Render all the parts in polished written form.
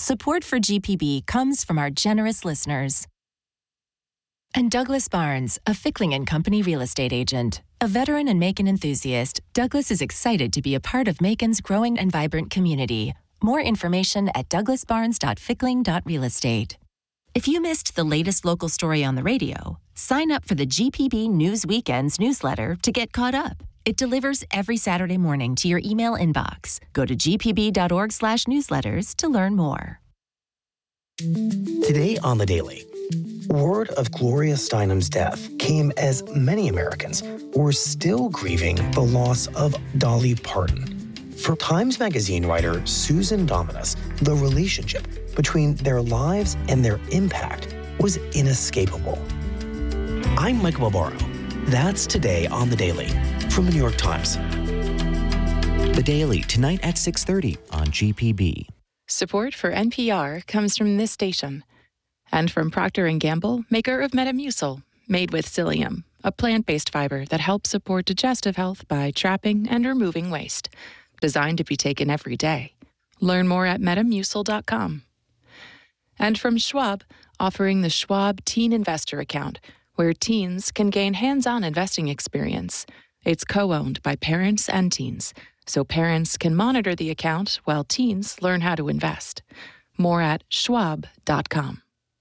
Support for GPB comes from our generous listeners. And Douglas Barnes, a Fickling & Company real estate agent. A veteran and Macon enthusiast, Douglas is excited to be a part of Macon's growing and vibrant community. More information at douglasbarnes.fickling.realestate. If you missed the latest local story on the radio, sign up for the GPB News Weekends newsletter to get caught up. It delivers every Saturday morning to your email inbox. Go to gpb.org/newsletters to learn more. Today on The Daily, word of Gloria Steinem's death came as many Americans were still grieving the loss of Dolly Parton. For Times Magazine writer Susan Dominus, the relationship between their lives and their impact was inescapable. I'm Michael Barbaro. That's Today on The Daily from the New York Times. The Daily, tonight at 6:30 on GPB. Support for NPR comes from this station and from Procter & Gamble, maker of Metamucil, made with psyllium, a plant-based fiber that helps support digestive health by trapping and removing waste. Designed to be taken every day. Learn more at metamucil.com. And from Schwab, offering the Schwab Teen Investor Account, where teens can gain hands-on investing experience. It's co-owned by parents and teens, so parents can monitor the account while teens learn how to invest. More at schwab.com.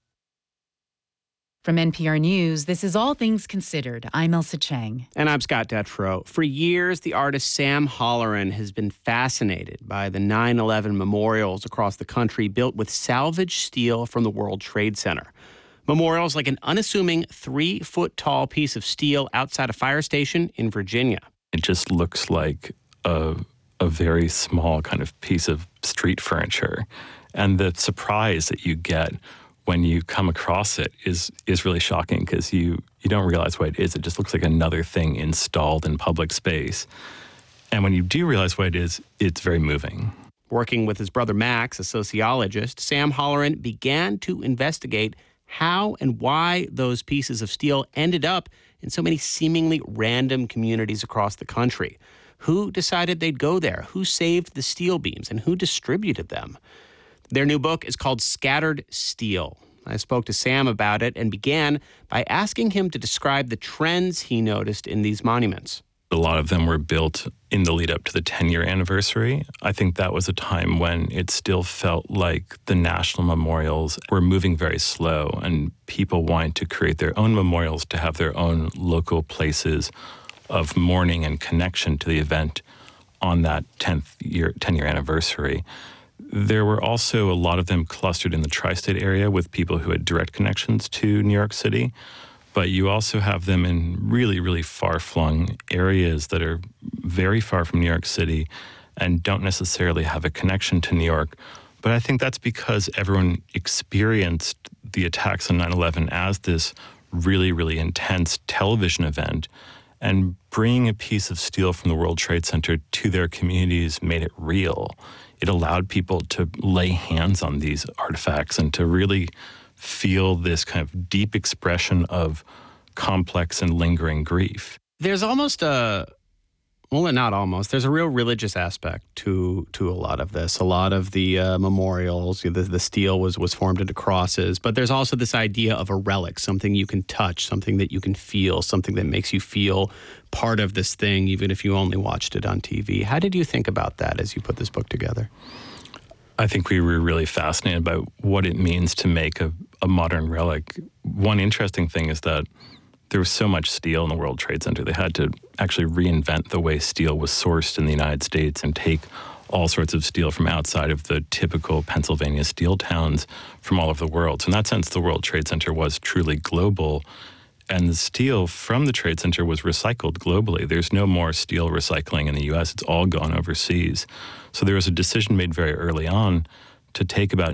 From NPR News, this is All Things Considered. I'm Elsa Chang. And I'm Scott Detrow. For years, the artist Sam Halloran has been fascinated by the 9/11 memorials across the country built with salvaged steel from the World Trade Center. Memorials like an unassuming 3-foot-tall piece of steel outside a fire station in Virginia. It just looks like a very small kind of piece of street furniture. And the surprise that you get when you come across it is really shocking because you don't realize what it is. It just looks like another thing installed in public space. And when you do realize what it is, it's very moving. Working with his brother Max, a sociologist, Sam Halloran began to investigate how and why those pieces of steel ended up in so many seemingly random communities across the country. Who decided they'd go there? Who saved the steel beams? And who distributed them? Their new book is called Scattered Steel. I spoke to Sam about it and began by asking him to describe the trends he noticed in these monuments. A lot of them were built in the lead up to the 10-year anniversary. I think that was a time when it still felt like the national memorials were moving very slow and people wanted to create their own memorials to have their own local places of mourning and connection to the event on that 10-year anniversary. There were also a lot of them clustered in the tri-state area with people who had direct connections to New York City. But you also have them in really, really far-flung areas that are very far from New York City and don't necessarily have a connection to New York. But I think that's because everyone experienced the attacks on 9/11 as this really, really intense television event. And bringing a piece of steel from the World Trade Center to their communities made it real. It allowed people to lay hands on these artifacts and to really feel this kind of deep expression of complex and lingering grief. There's almost a, well, not almost, there's a real religious aspect to a lot of this. A lot of the memorials, the steel was formed into crosses, but there's also this idea of a relic, something you can touch, something that you can feel, something that makes you feel part of this thing, even if you only watched it on TV. How did you think about that as you put this book together? I think we were really fascinated by what it means to make a modern relic. One interesting thing is that there was so much steel in the World Trade Center, they had to actually reinvent the way steel was sourced in the United States and take all sorts of steel from outside of the typical Pennsylvania steel towns from all over the world. So in that sense, the World Trade Center was truly global, and the steel from the Trade Center was recycled globally. There's no more steel recycling in the U.S. It's all gone overseas. So there was a decision made very early on to take about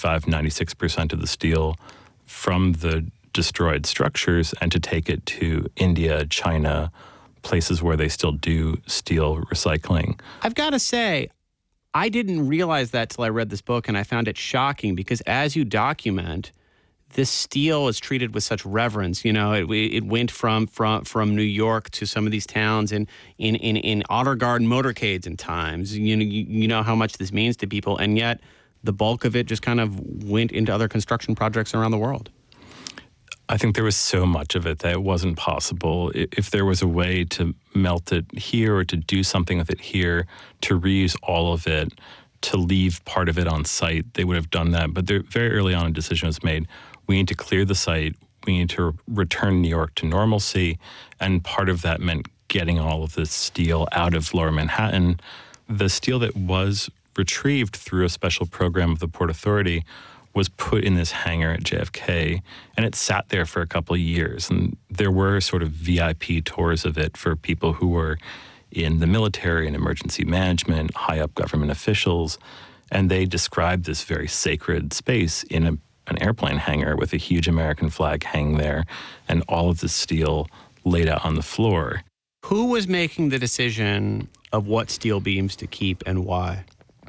96% of the steel from the destroyed structures and to take it to India, China, places where they still do steel recycling. I've got to say, I didn't realize that till I read this book, and I found it shocking because as you document, this steel is treated with such reverence. You know, it went from New York to some of these towns in Otter Garden motorcades in times. You know how much this means to people, and yet the bulk of it just kind of went into other construction projects around the world? I think there was so much of it that it wasn't possible. If there was a way to melt it here or to do something with it here, to reuse all of it, to leave part of it on site, they would have done that. But very early on, a decision was made. We need to clear the site. We need to return New York to normalcy. And part of that meant getting all of this steel out of Lower Manhattan. The steel that was retrieved through a special program of the Port Authority was put in this hangar at JFK, and it sat there for a couple of years. And there were sort of VIP tours of it for people who were in the military and emergency management, high-up government officials, and they described this very sacred space in an airplane hangar with a huge American flag hanging there and all of the steel laid out on the floor. Who was making the decision of what steel beams to keep and why?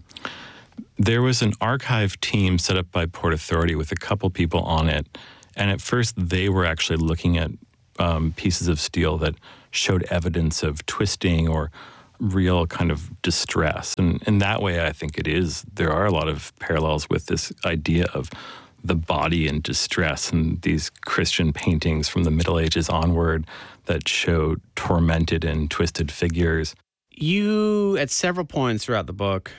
There was an archive team set up by Port Authority with a couple people on it. And at first, they were actually looking at pieces of steel that showed evidence of twisting or real kind of distress. And in that way, I think there are a lot of parallels with this idea of the body in distress and these Christian paintings from the Middle Ages onward that show tormented and twisted figures. You, at several points throughout the book,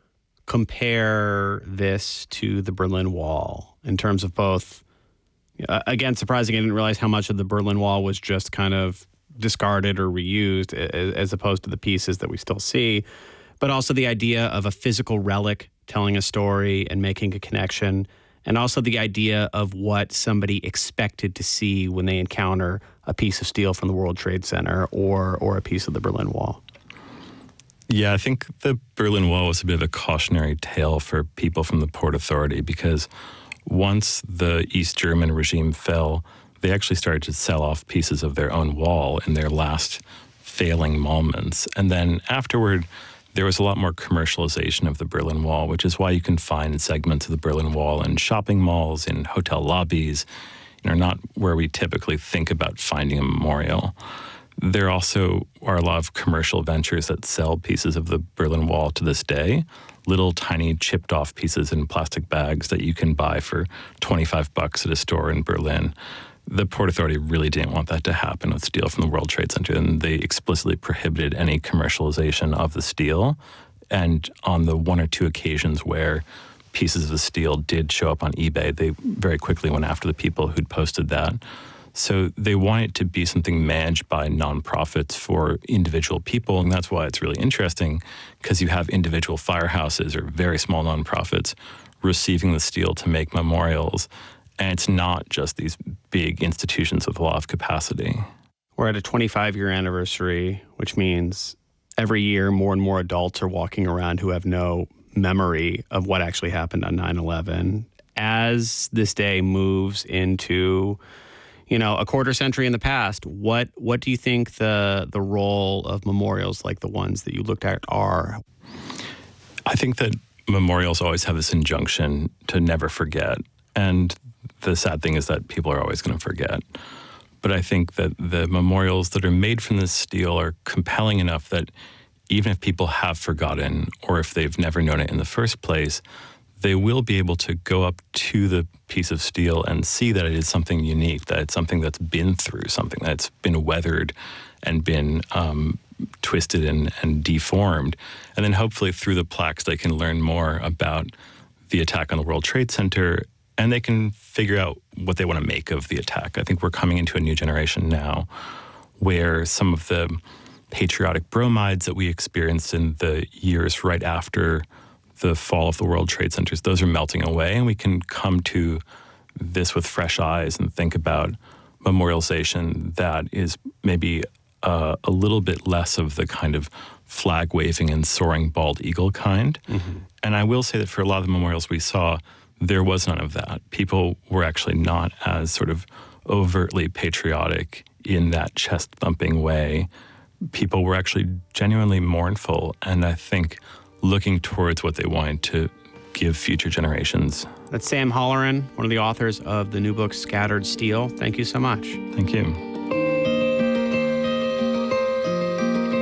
compare this to the Berlin Wall in terms of both, again, surprising, I didn't realize how much of the Berlin Wall was just kind of discarded or reused as opposed to the pieces that we still see, but also the idea of a physical relic telling a story and making a connection, and also the idea of what somebody expected to see when they encounter a piece of steel from the World Trade Center or a piece of the Berlin Wall. Yeah, I think the Berlin Wall was a bit of a cautionary tale for people from the Port Authority because once the East German regime fell, they actually started to sell off pieces of their own wall in their last failing moments. And then afterward, there was a lot more commercialization of the Berlin Wall, which is why you can find segments of the Berlin Wall in shopping malls, in hotel lobbies, not where we typically think about finding a memorial. There also are a lot of commercial ventures that sell pieces of the Berlin Wall to this day, little tiny chipped off pieces in plastic bags that you can buy for $25 at a store in Berlin. The Port Authority really didn't want that to happen with steel from the World Trade Center, and they explicitly prohibited any commercialization of the steel. And on the one or two occasions where pieces of the steel did show up on eBay, they very quickly went after the people who'd posted that. So they want it to be something managed by nonprofits for individual people, and that's why it's really interesting, because you have individual firehouses or very small nonprofits receiving the steel to make memorials, and it's not just these big institutions with a lot of capacity. We're at a 25-year anniversary, which means every year more and more adults are walking around who have no memory of what actually happened on 9/11. As this day moves into a quarter century in the past, what do you think the role of memorials like the ones that you looked at are? I think that memorials always have this injunction to never forget. And the sad thing is that people are always going to forget. But I think that the memorials that are made from this steel are compelling enough that even if people have forgotten or if they've never known it in the first place, they will be able to go up to the piece of steel and see that it is something unique, that it's something that's been through, something that's been weathered and been twisted and deformed. And then hopefully through the plaques, they can learn more about the attack on the World Trade Center, and they can figure out what they want to make of the attack. I think we're coming into a new generation now where some of the patriotic bromides that we experienced in the years right after the fall of the World Trade Centers, those are melting away, and we can come to this with fresh eyes and think about memorialization that is maybe a little bit less of the kind of flag-waving and soaring bald eagle kind. Mm-hmm. And I will say that for a lot of the memorials we saw, there was none of that. People were actually not as sort of overtly patriotic in that chest-thumping way. People were actually genuinely mournful, and I think looking towards what they wanted to give future generations. That's Sam Halloran, one of the authors of the new book, Scattered Steel. Thank you so much. Thank you.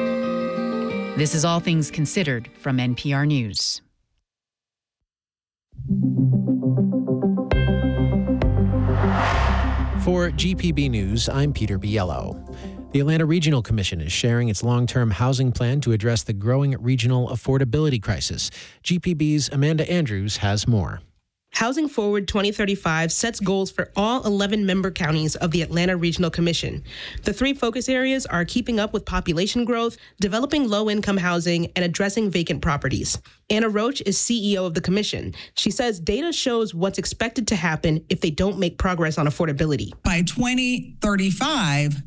This is All Things Considered from NPR News. For GPB News, I'm Peter Biello. The Atlanta Regional Commission is sharing its long-term housing plan to address the growing regional affordability crisis. GPB's Amanda Andrews has more. Housing Forward 2035 sets goals for all 11 member counties of the Atlanta Regional Commission. The three focus areas are keeping up with population growth, developing low-income housing, and addressing vacant properties. Anna Roach is CEO of the commission. She says data shows what's expected to happen if they don't make progress on affordability. By 2035,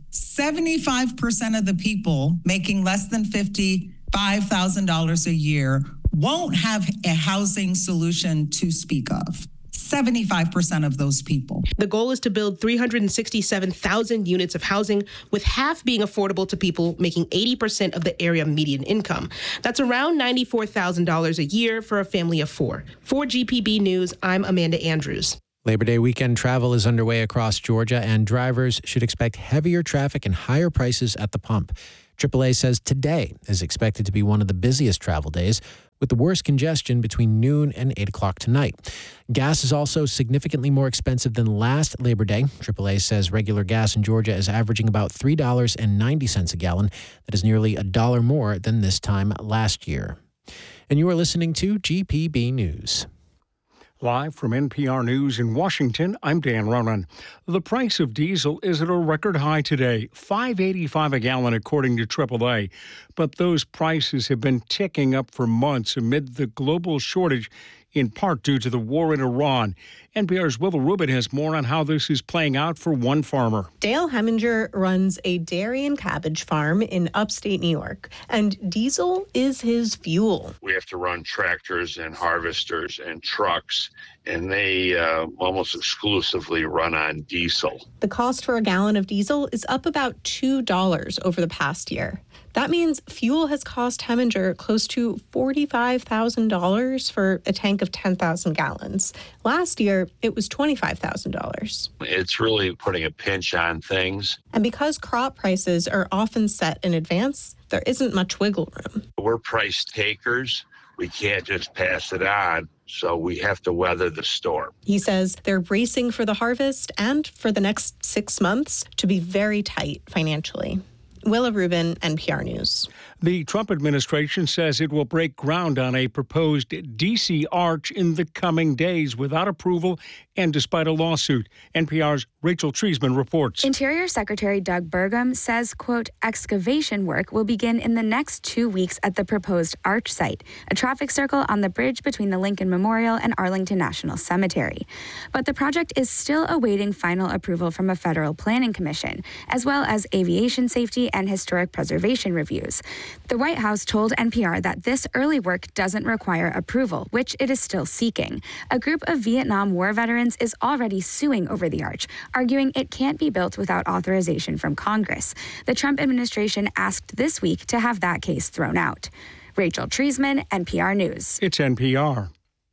75% of the people making less than $55,000 a year won't have a housing solution to speak of. 75% of those people. The goal is to build 367,000 units of housing, with half being affordable to people making 80% of the area median income. That's around $94,000 a year for a family of four. For GPB News, I'm Amanda Andrews. Labor Day weekend travel is underway across Georgia, and drivers should expect heavier traffic and higher prices at the pump. AAA says today is expected to be one of the busiest travel days, with the worst congestion between noon and 8 o'clock tonight. Gas is also significantly more expensive than last Labor Day. AAA says regular gas in Georgia is averaging about $3.90 a gallon. That is nearly $1 more than this time last year. And you are listening to GPB News. Live from NPR News in Washington, I'm Dan Ronan. The price of diesel is at a record high today, $5.85 a gallon according to AAA. But those prices have been ticking up for months amid the global shortage, in part due to the war in Iran. NPR's Willa Rubin has more on how this is playing out for one farmer. Dale Heminger runs a dairy and cabbage farm in upstate New York, and diesel is his fuel. We have to run tractors and harvesters and trucks, and they almost exclusively run on diesel. The cost for a gallon of diesel is up about $2 over the past year. That means fuel has cost Heminger close to $45,000 for a tank of 10,000 gallons. Last year, it was $25,000. It's really putting a pinch on things. And because crop prices are often set in advance, there isn't much wiggle room. We're price takers. We can't just pass it on, so we have to weather the storm. He says they're bracing for the harvest and for the next 6 months to be very tight financially. Willa Rubin, NPR News. The Trump administration says it will break ground on a proposed D.C. arch in the coming days without approval and despite a lawsuit. NPR's Rachel Treisman reports. Interior Secretary Doug Burgum says, quote, excavation work will begin in the next 2 weeks at the proposed arch site, a traffic circle on the bridge between the Lincoln Memorial and Arlington National Cemetery. But the project is still awaiting final approval from a federal planning commission, as well as aviation safety and historic preservation reviews. The White House told NPR that this early work doesn't require approval, which it is still seeking. A group of Vietnam War veterans is already suing over the arch, arguing it can't be built without authorization from Congress. The Trump administration asked this week to have that case thrown out. Rachel Treisman, NPR News. It's NPR.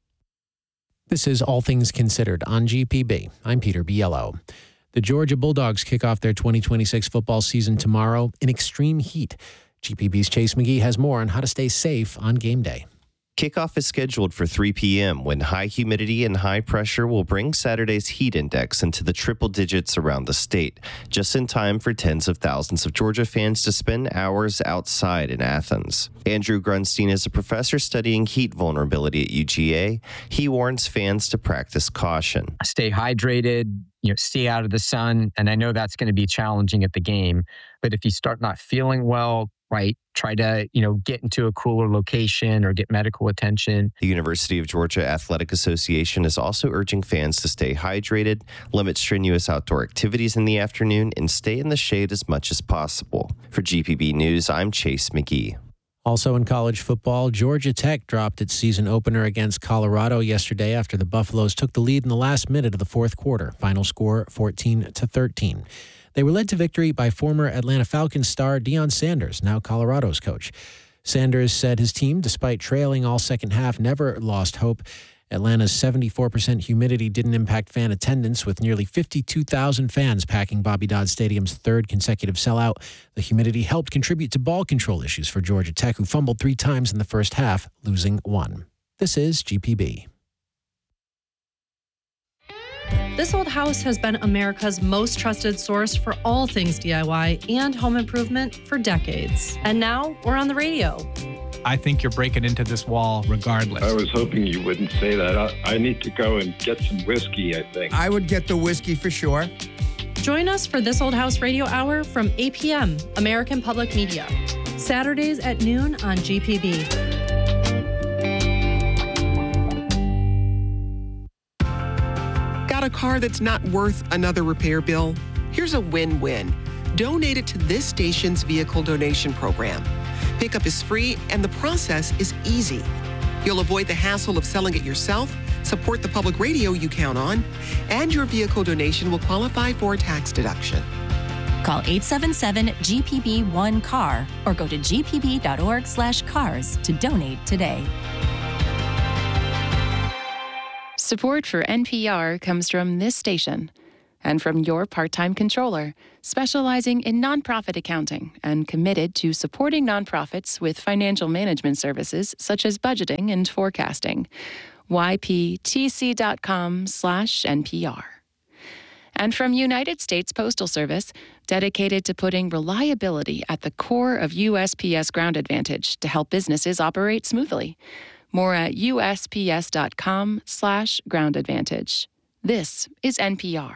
This is All Things Considered on GPB. I'm Peter Biello. The Georgia Bulldogs kick off their 2026 football season tomorrow in extreme heat. GPB's Chase McGee has more on how to stay safe on game day. Kickoff is scheduled for 3 p.m. when high humidity and high pressure will bring Saturday's heat index into the triple digits around the state, just in time for tens of thousands of Georgia fans to spend hours outside in Athens. Andrew Grunstein is a professor studying heat vulnerability at UGA. He warns fans to practice caution. Stay hydrated, stay out of the sun, and I know that's going to be challenging at the game, but if you start not feeling well, right, try to, get into a cooler location or get medical attention. The University of Georgia Athletic Association is also urging fans to stay hydrated, limit strenuous outdoor activities in the afternoon, and stay in the shade as much as possible. For GPB News, I'm Chase McGee. Also in college football, Georgia Tech dropped its season opener against Colorado yesterday after the Buffaloes took the lead in the last minute of the fourth quarter. Final score 14-13. They were led to victory by former Atlanta Falcons star Deion Sanders, now Colorado's coach. Sanders said his team, despite trailing all second half, never lost hope. Atlanta's 74% humidity didn't impact fan attendance, with nearly 52,000 fans packing Bobby Dodd Stadium's third consecutive sellout. The humidity helped contribute to ball control issues for Georgia Tech, who fumbled 3 times in the first half, losing 1. This is GPB. This Old House has been America's most trusted source for all things DIY and home improvement for decades. And now we're on the radio. I think you're breaking into this wall regardless. I was hoping you wouldn't say that. I need to go and get some whiskey, I think. I would get the whiskey for sure. Join us for This Old House Radio Hour from 8 p.m. American Public Media. Saturdays at noon on GPB. Got a car that's not worth another repair bill? Here's a win-win. Donate it to this station's vehicle donation program. Pickup is free and the process is easy. You'll avoid the hassle of selling it yourself, support the public radio you count on, and your vehicle donation will qualify for a tax deduction. Call 877-GPB-1-CAR or go to gpb.org/cars to donate today. Support for NPR comes from this station and from your part-time controller, specializing in nonprofit accounting and committed to supporting nonprofits with financial management services such as budgeting and forecasting. yptc.com/NPR. And from United States Postal Service, dedicated to putting reliability at the core of USPS Ground Advantage to help businesses operate smoothly. More at USPS.com/Ground Advantage. This is NPR.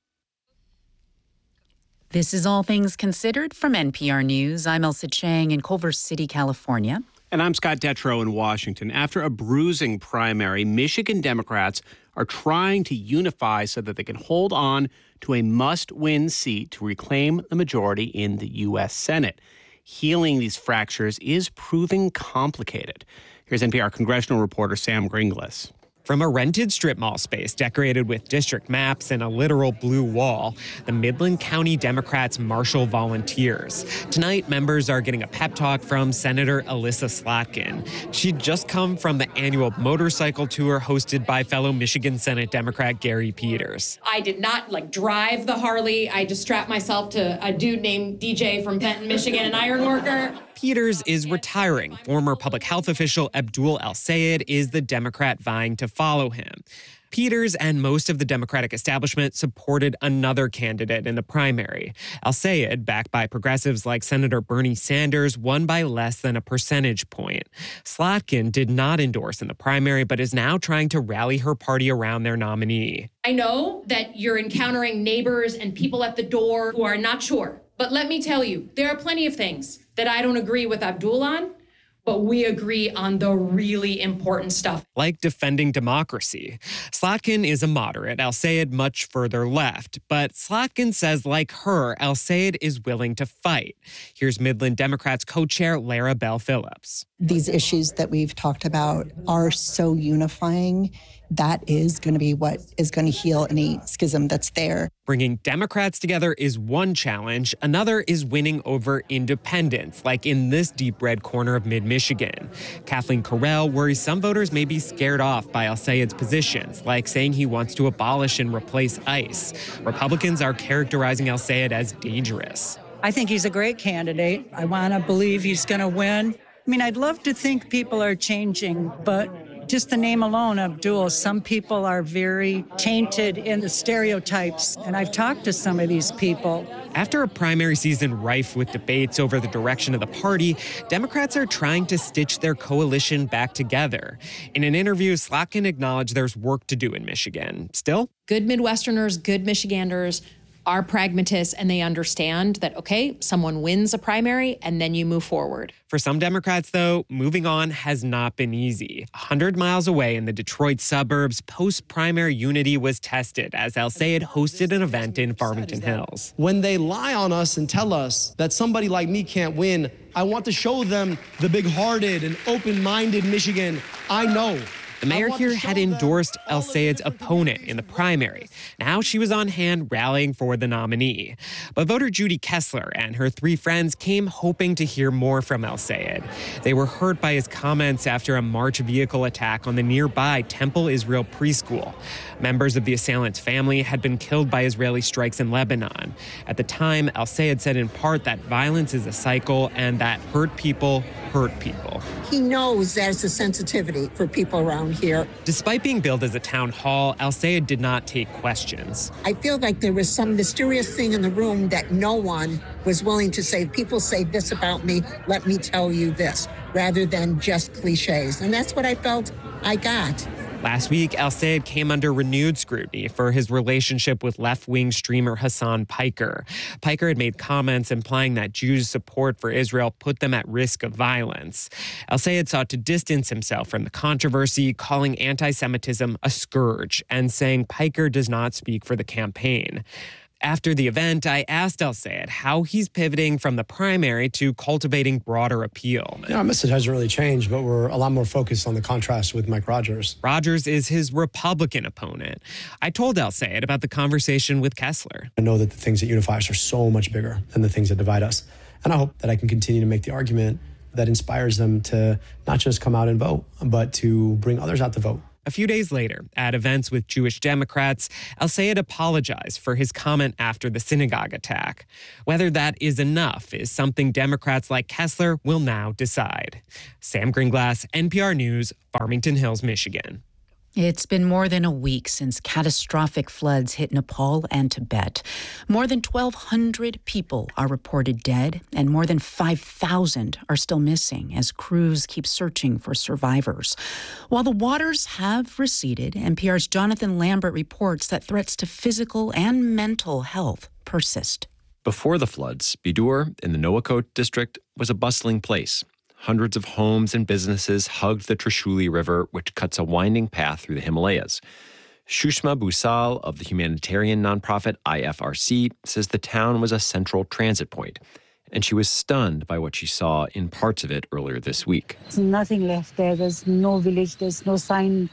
This is All Things Considered from NPR News. I'm Elsa Chang in Culver City, California. And I'm Scott Detrow in Washington. After a bruising primary, Michigan Democrats are trying to unify so that they can hold on to a must-win seat to reclaim the majority in the U.S. Senate. Healing these fractures is proving complicated. Here's NPR congressional reporter Sam Gringlas. From a rented strip mall space decorated with district maps and a literal blue wall, the Midland County Democrats marshal volunteers. Tonight, members are getting a pep talk from Senator Elissa Slotkin. She'd just come from the annual motorcycle tour hosted by fellow Michigan Senate Democrat Gary Peters. I did not drive the Harley. I just strapped myself to a dude named DJ from Benton, Michigan, an iron worker. Peters is retiring. Former public health official Abdul El-Sayed is the Democrat vying to follow him. Peters and most of the Democratic establishment supported another candidate in the primary. El-Sayed, backed by progressives like Senator Bernie Sanders, won by less than a percentage point. Slotkin did not endorse in the primary, but is now trying to rally her party around their nominee. I know that you're encountering neighbors and people at the door who are not sure. But let me tell you, there are plenty of things that I don't agree with Abdul on, but we agree on the really important stuff. Like defending democracy. Slotkin is a moderate, El-Sayed much further left. But Slotkin says, like her, El-Sayed is willing to fight. Here's Midland Democrats co-chair Lara Bell Phillips. These issues that we've talked about are so unifying. That is going to be what is going to heal any schism that's there. Bringing Democrats together is one challenge. Another is winning over independents, like in this deep red corner of mid-Michigan. Kathleen Carell worries some voters may be scared off by El-Sayed's positions, like saying he wants to abolish and replace ICE. Republicans are characterizing El-Sayed as dangerous. I think he's a great candidate. I want to believe he's going to win. I mean, I'd love to think people are changing, but just the name alone, Abdul, some people are very tainted in the stereotypes, and I've talked to some of these people. After a primary season rife with debates over the direction of the party, Democrats are trying to stitch their coalition back together. In an interview, Slotkin acknowledged there's work to do in Michigan. Still, Good Midwesterners, good Michiganders are pragmatists, and they understand that, okay, someone wins a primary and then you move forward. For some Democrats, though, moving on has not been easy. 100 miles away in the Detroit suburbs, post-primary unity was tested as El-Sayed hosted an event in Farmington Hills. When they lie on us and tell us that somebody like me can't win, I want to show them the big-hearted and open-minded Michigan I know. The mayor here had endorsed El-Sayed's opponent in the primary. Now she was on hand rallying for the nominee. But voter Judy Kessler and her three friends came hoping to hear more from El-Sayed. They were hurt by his comments after a March vehicle attack on the nearby Temple Israel preschool. Members of the assailant's family had been killed by Israeli strikes in Lebanon. At the time, El-Sayed said in part that violence is a cycle and that hurt people hurt people. He knows there's a sensitivity for people around here. Despite being billed as a town hall, El-Sayed did not take questions. I feel like there was some mysterious thing in the room that no one was willing to say. People say this about me, let me tell you this, rather than just cliches. And that's what I felt I got. Last week, El-Sayed came under renewed scrutiny for his relationship with left-wing streamer Hassan Piker. Piker had made comments implying that Jews' support for Israel put them at risk of violence. El-Sayed sought to distance himself from the controversy, calling anti-Semitism a scourge and saying Piker does not speak for the campaign. After the event, I asked El-Sayed how he's pivoting from the primary to cultivating broader appeal. Our message hasn't really changed, but we're a lot more focused on the contrast with Mike Rogers. Rogers is his Republican opponent. I told El-Sayed about the conversation with Kessler. I know that the things that unify us are so much bigger than the things that divide us. And I hope that I can continue to make the argument that inspires them to not just come out and vote, but to bring others out to vote. A few days later, at events with Jewish Democrats, El-Sayed apologized for his comment after the synagogue attack. Whether that is enough is something Democrats like Kessler will now decide. Sam Gringlass, NPR News, Farmington Hills, Michigan. It's been more than a week since catastrophic floods hit Nepal and Tibet. More than 1,200 people are reported dead, and more than 5,000 are still missing as crews keep searching for survivors. While the waters have receded, NPR's Jonathan Lambert reports that threats to physical and mental health persist. Before the floods, Bidur in the Nuwakot district was a bustling place. Hundreds of homes and businesses hugged the Trishuli River, which cuts a winding path through the Himalayas. Shushma Busal of the humanitarian nonprofit IFRC says the town was a central transit point, and she was stunned by what she saw in parts of it earlier this week. There's nothing left there. There's no village. There's no sign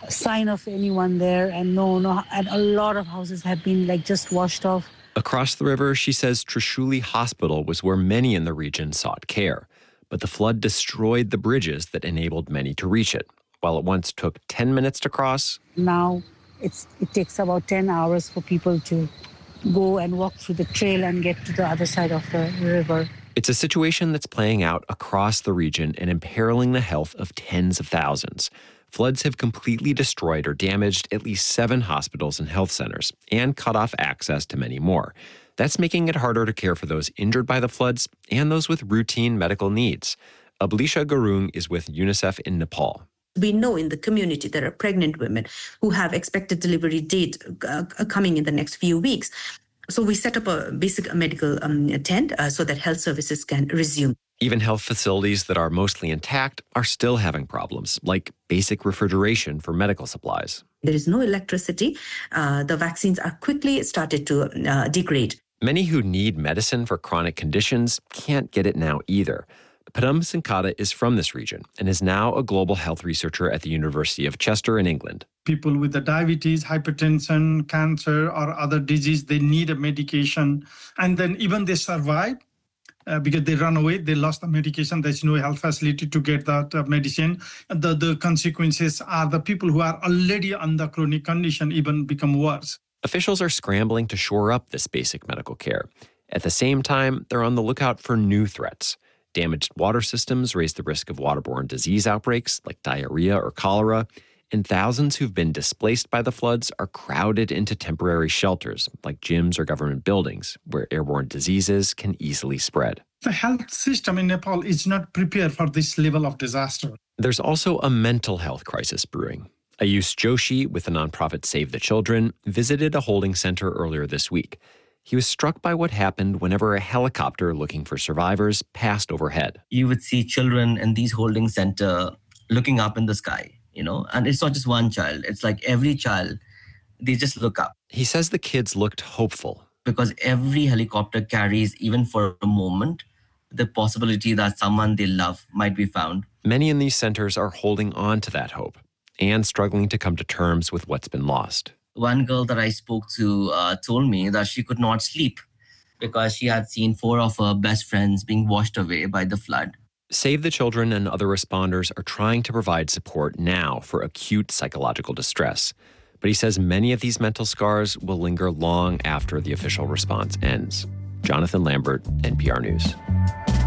of anyone there, and and a lot of houses have been just washed off. Across the river, she says Trishuli Hospital was where many in the region sought care. But the flood destroyed the bridges that enabled many to reach it. While it once took 10 minutes to cross, now it takes about 10 hours for people to go and walk through the trail and get to the other side of the river. It's a situation that's playing out across the region and imperiling the health of tens of thousands. Floods have completely destroyed or damaged at least 7 hospitals and health centers and cut off access to many more. That's making it harder to care for those injured by the floods and those with routine medical needs. Ablisha Gurung is with UNICEF in Nepal. We know in the community there are pregnant women who have expected delivery date coming in the next few weeks. So we set up a basic medical tent so that health services can resume. Even health facilities that are mostly intact are still having problems, like basic refrigeration for medical supplies. There is no electricity. The vaccines are quickly started to degrade. Many who need medicine for chronic conditions can't get it now either. Padam Sinkata is from this region and is now a global health researcher at the University of Chester in England. People with the diabetes, hypertension, cancer, or other disease, they need a medication. And then even they survive because they run away, they lost the medication. There's no health facility to get that medicine. The consequences are the people who are already under chronic condition even become worse. Officials are scrambling to shore up this basic medical care. At the same time, they're on the lookout for new threats. Damaged water systems raise the risk of waterborne disease outbreaks like diarrhea or cholera, and thousands who've been displaced by the floods are crowded into temporary shelters like gyms or government buildings where airborne diseases can easily spread. The health system in Nepal is not prepared for this level of disaster. There's also a mental health crisis brewing. Ayush Joshi with the nonprofit Save the Children visited a holding center earlier this week. He was struck by what happened whenever a helicopter looking for survivors passed overhead. You would see children in these holding center looking up in the sky, and it's not just one child. It's like every child, they just look up. He says the kids looked hopeful. Because every helicopter carries, even for a moment, the possibility that someone they love might be found. Many in these centers are holding on to that hope and struggling to come to terms with what's been lost. One girl that I spoke to told me that she could not sleep because she had seen 4 of her best friends being washed away by the flood. Save the Children and other responders are trying to provide support now for acute psychological distress. But he says many of these mental scars will linger long after the official response ends. Jonathan Lambert, NPR News.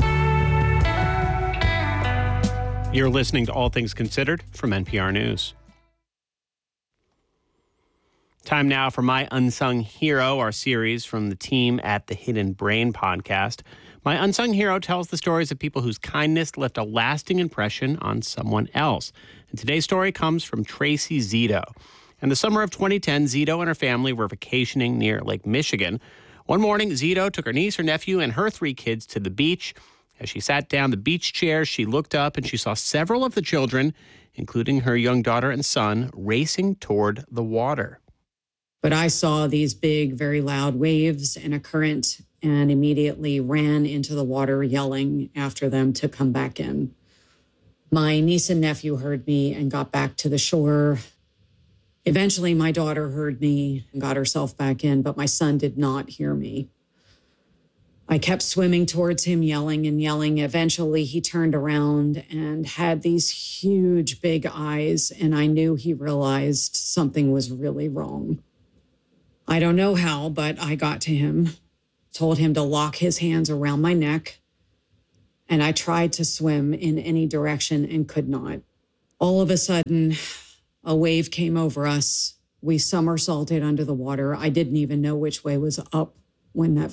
You're listening to All Things Considered from NPR News. Time now for My Unsung Hero, our series from the team at the Hidden Brain podcast. My Unsung Hero tells the stories of people whose kindness left a lasting impression on someone else. And today's story comes from Tracy Zito. In the summer of 2010, Zito and her family were vacationing near Lake Michigan. One morning, Zito took her niece, her nephew, and her 3 kids to the beach. As she sat down the beach chair, she looked up and she saw several of the children, including her young daughter and son, racing toward the water. But I saw these big, very loud waves and a current and immediately ran into the water yelling after them to come back in. My niece and nephew heard me and got back to the shore. Eventually, my daughter heard me and got herself back in, but my son did not hear me. I kept swimming towards him, yelling and yelling. Eventually, he turned around and had these huge, big eyes, and I knew he realized something was really wrong. I don't know how, but I got to him, told him to lock his hands around my neck, and I tried to swim in any direction and could not. All of a sudden, a wave came over us. We somersaulted under the water. I didn't even know which way was up when that